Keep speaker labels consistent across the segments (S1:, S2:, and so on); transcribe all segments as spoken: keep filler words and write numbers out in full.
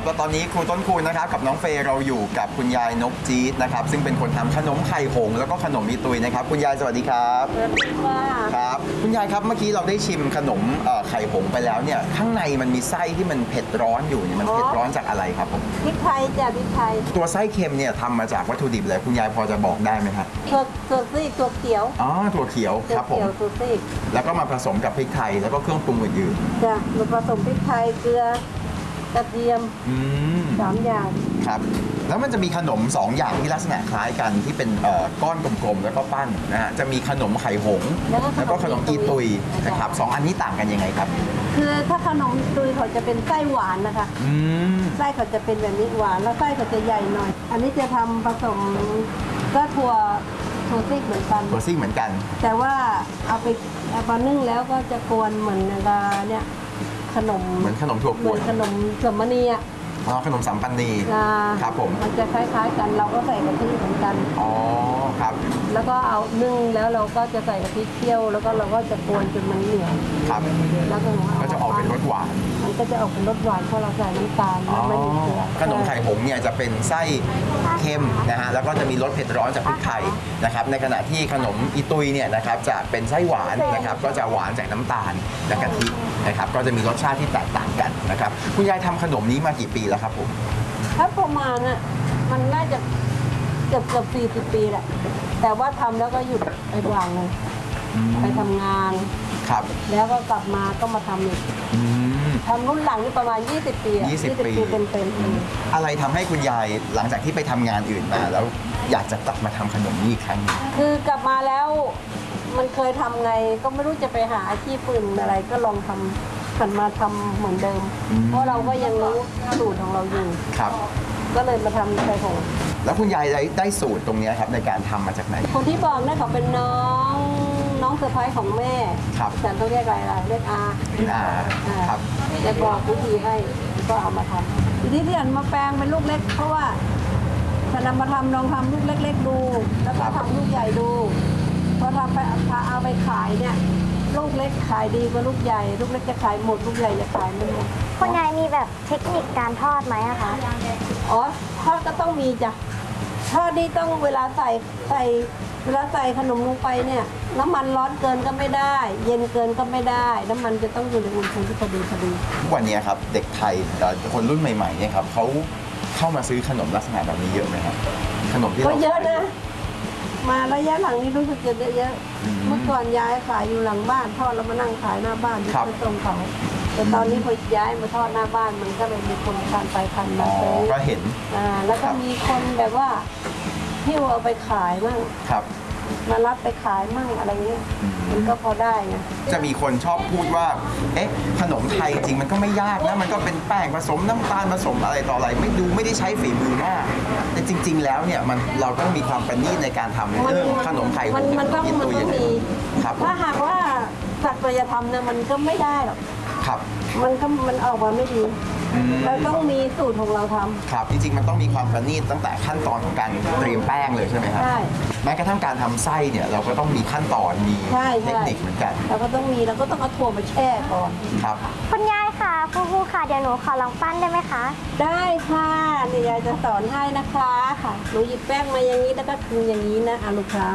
S1: ครับแล้วตอนนี้ครูต้นคูณนะครับกับน้องเฟย์เราอยู่กับคุณยายนกจี๊ดนะครับซึ่งเป็นคนทำขนมไข่หงส์แล้วก็ขนมอีตุยนะครับคุณยายสวัสดีครับ
S2: สวัสดีค่ะ
S1: ครับคุณยายครับเมื่อกี้เราได้ชิมขนมไข่หงส์ไปแล้วเนี่ยข้างในมันมีไส้ที่มันเผ็ดร้อนอยู่เนี่ยมันเผ็ดร้อนจากอะไรครับผม
S2: พริกไทยจ้ะพริกไทย
S1: ตัวไส้เค็มเนี่ยทำมาจากวัตถุดิบเลยคุณยายพอจะบอกได้ไหมครับ
S2: ถั่วถั่วซีกถั่วเขียว
S1: อ๋อถั่วเขียวครับผม
S2: ถั่วซีก
S1: แล้วก็มาผสมกับพริกไทยแล้วก็เครื่องปรุงอื่น
S2: ๆจ้ะมาผสมพริกไทยเกลือกระเทียมสามอย่าง
S1: ครับแล้วมันจะมีขนมสองอย่างที่ลักษณะคล้ายกันที่เป็นก้อนกลมๆแล้วก็ปั้นนะฮะจะมีขนมไข่หงส์แล้วก็ขนมอีตุยนะครับสองอันนี้ต่างกันยังไงครับ
S2: คือถ้าขนมอีตุยเขาจะเป็นไส้หวานนะคะไส้เขาจะเป็นแบบนี้หวานแล้วไส้เขาจะใหญ่หน่อยอันนี้จะทำผสมก็ถั่วถั่วซีกเหมือนกัน
S1: ถั่วซีกเหมือนกัน
S2: แต่ว่าเอาไปเอาไปนึ่งแล้วก็จะกวนเหมือนเนี่ยขนม
S1: เหมือนขนมถั่วกวน
S2: ขนมสัมมณีอ่ะ
S1: อ๋อขนมสัมปันนีครับผม
S2: มันจะคล้ายๆกันเราก็ใส่กะทิเหมือนกัน
S1: อ๋อครับ
S2: แล้วก็เอานึ่งแล้วเราก็จะใส่กะทิเคี่ยวแล้วก็เราก็จะกวนจนมันเหนียว
S1: ครับ
S2: แล้วก็
S1: ก็จะออกเป็นรสหวาน
S2: มันก็จะออกเป็นรสหวานเพราะเราใส่น้ำตาลไม่มีเกลือ
S1: ขนมไข่หงส์เนี่ยจะเป็นไส้เค็มนะฮะแล้วก็จะมีรสเผ็ดร้อนจากพริกไทยนะครับในขณะที่ขนมอีตุยเนี่ยนะครับจะเป็นไส้หวานนะครับก็จะหวานจากน้ำตาลและกะทินะครับก็จะมีรสชาติที่แตกต่างกันนะครับคุณยายทำขนมนี้มากี่ปีแล้วครับผม
S2: ถ้าประมาณน่ะมันน่าจะเกือบเกือบสี่สิบปีแหละแต่ว่าทำแล้วก็หยุดไปวางเลยไปทำงาน
S1: ครับ
S2: แล้วก็กลับมาก็มาทำอีกทำรุ่นหลังนี่ประมาณยี่สิบปี
S1: ยี่สิบปี
S2: เต็ม
S1: ๆอะไรทำให้คุณยายหลังจากที่ไปทำงานอื่นมาแล้วอยากจะกลับมาทำขนมนี้อีกครั้ง
S2: คือกลับมาแล้วมันเคยทำไงก็ไม่รู้จะไปหาอาชีพอื่นอะไรก็ลองทำหันมาทำเหมือนเดิมเพราะเราก็ยังรู้สูตรของเราอยู่
S1: ครับ
S2: ก็เลยมาทำไข่หงส์
S1: แล้วคุณยายได้ได้สูตรตรงนี้ครับในการทำมาจากไหน
S2: คนที่บอกเนี่ยเขาเป็นน้องน้องเซอร์ไพรส์ของแม่
S1: ครับ
S2: ฉันต้องเรียกอะไรล่ะเรียกอา
S1: อาครับ
S2: จะบอกวิธีให้ก็เอามาทำทีนี้ที่อันมาแปลงเป็นลูกเล็กเพราะว่าฉันนำมาทำลองทำลูกเล็กๆดูแล้วก็ทำลูกใหญ่ดูพอทำไปเอาไปขายเนี่ยลูกเล็กขายดีกว่าลูกใหญ่ลูกเล็กจะขายหมดลูกใหญ่จะขายไม่หมด
S3: คุณยายมีแบบเทคนิคการทอดไหมอะคะ
S2: อ๋อทอดก็ต้องมีจ้ะทอดนี่ต้องเวลาใส่ใส่เวลาใส่ขนมลงไปเนี่ยน้ำมันร้อนเกินก็ไม่ได้เย็นเกินก็ไม่ได้น้ำมันจะต้องอยู่ในอุณหภูมิที่พอดีพอดี
S1: ทุกวันนี้ครับเด็กไทยคนรุ่นใหม่ๆเนี่ยครับเขาเข้ามาซื้อขนมลักษณะแบบนี้เยอะไหมครับขนมที่เรา
S2: เยอะนะมาระยะหลังนี้รู้สึกจะเยอะเมื่อก่อนยายขายอยู่หลังบ้านทอดแล้วมานั่งขายหน้าบ้านที่ตรงเขาแต่ตอนนี้พอย้ายมาทอดหน้าบ้านมันก็เลยมีคนทานไปทานมาซื้อ
S1: ก็เห็น
S2: อ่าแล้วก็มีคนแบบว่าที่เอาไปขายมั่ง
S1: ครับ
S2: มารับไปขายมั่งอะไรเงี้ยมันก็พอได้ไง
S1: จะมีคนชอบพูดว่าเอ๊ะขนมไทยจริงมันก็ไม่ยากนะมันก็เป็นแป้งผสมน้ำตาลผสมอะไรต่ออะไรไม่ดูไม่ได้ใช้ฝีมือมากแต่จริงๆแล้วเนี่ยมันเราต้องมีความประณีตในการทำเรื่องขนมไข่
S2: มันมันต้องมันต้องมีถ้าหากว่าศักยธรรมเนี่ยมันก็ไม่ได้หรอก
S1: ครับ
S2: มันก็มันออกมาไม่ดีเราต้องมีสูตรของเราทำ
S1: ครับจริงๆมันต้องมีความประณีตตั้งแต่ขั้นตอนของการเตรียมแป้งเลยใช่ไหมครับ
S2: ใช่
S1: แม้กระทั่งการทำไส้เนี่ยเราก็ต้องมีขั้นตอนมีเทคนิคเหมือนกัน
S2: เราก็ต้องมีเราก็ต้องเอาถั่วมาแช่ก่อน
S1: ครับ
S3: คุณยายค่ะครูครูค่ะเดี๋ยวหนูขอลองปั้นได้ไหมคะ
S2: ได้ค่ะเดี๋ยวยายจะสอนให้นะคะค่ะหนูหยิบแป้งมาอย่างนี้แล้วก็คืนอย่างนี้นะอาลูกทำ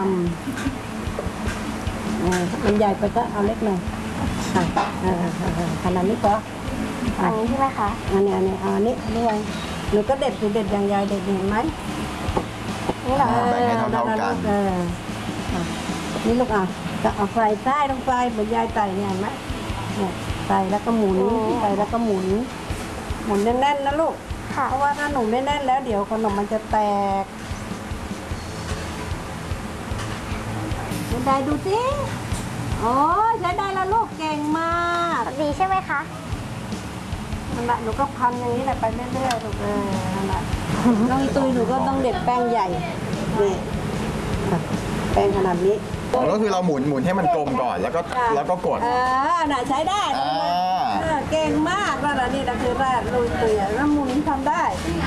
S2: มันใหญ่ไปก็เอาเล็กหน่อยขนาดนี้ก็
S3: อันนี้ใช่ไหมคะ
S2: อันนี้อันนี้อันนี้ด้วยหนูก็เด็ดหนูเด็ดอย่างใหญ่เด็ดเห็นไหม
S3: นี่เหรอ
S1: แบ่งให้เท่าๆกัน
S2: นี่ลูกอ่ะจะเอาใส่ใต้ลงไปเหมือนยายใส่เนี่ยเห็นไหมใส่แล้วก็หมุนใส่แล้วก็หมุนหมุนแน่นๆนะลูกเพราะว่าถ้าหนูไม่แน่นแล้วเดี๋ยวขนมมันจะแตกได้ดูสิโอ้ยใช้ได้แล้วลูกเก่งมาก
S3: ดีใช่ไหมคะ
S2: นั่นแหละหนูก็พันอย่างนี้แหละไปเรื่อยๆถูกเออนั่นแหละน้องอีตุยหนูก็ต้องเด็ดแป้งใหญ่นี่แป้งขนาดนี้
S1: ก็คือเราหมุนหมุนให้มันกลมก่อนแล้วก็แล้วก็กด
S2: อ่าน่ะใช้ได้เก่งมากแล้วนี่นะคือแรกลุยตุยแล้วหมุนทำได้